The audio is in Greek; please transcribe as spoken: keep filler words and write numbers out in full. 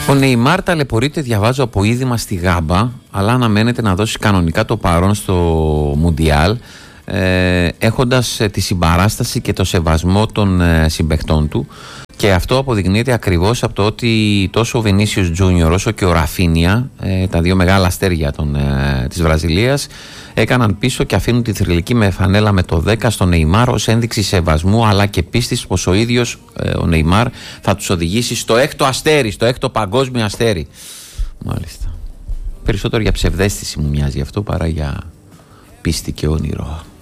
Ο Νεϊμάρ ταλαιπωρείται, διαβάζω από είδημα στη Γάμπα, αλλά αναμένεται να δώσει κανονικά το παρόν στο Μουντιάλ, ε, έχοντας ε, τη συμπαράσταση και το σεβασμό των ε, συμπαικτών του. Και αυτό αποδεικνύεται ακριβώς από το ότι τόσο ο Βινίσιος Τζούνιορ όσο και ο Ραφίνια, ε, τα δύο μεγάλα αστέρια των, ε, της Βραζιλίας, έκαναν πίσω και αφήνουν τη θρυλική με φανέλα με το δέκα στον Νεϊμάρ ως ένδειξη σεβασμού αλλά και πίστης πως ο ίδιος ε, ο Νεϊμάρ θα τους οδηγήσει στο έκτο αστέρι, στο έκτο παγκόσμιο αστέρι. Μάλιστα. Περισσότερο για ψευδαίσθηση μου μοιάζει αυτό παρά για πίστη και όνειρο.